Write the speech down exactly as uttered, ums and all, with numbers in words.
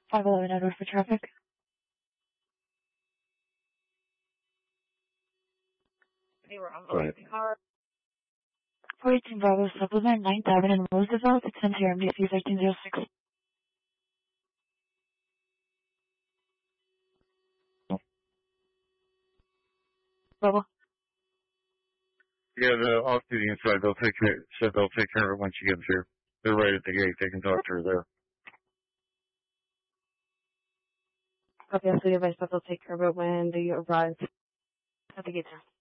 five eleven Edward for traffic. They were on Right. the car. four eighteen Bravo Supplement, ninth Avenue and Roosevelt, extends here M D C thirteen oh six. Bravo. Yeah, the off-duty inside, they'll take care, said they'll take care of it when she gets here. They're right at the gate. They can talk to her there. Okay, so the advice that they'll take care of it when they arrive at the gate.